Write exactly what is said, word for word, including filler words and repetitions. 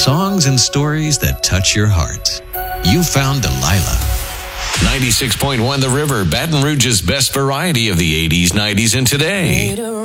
songs and stories that touch your heart. You found Delilah. ninety-six point one The River, Baton Rouge's best variety of the eighties, nineties, and today.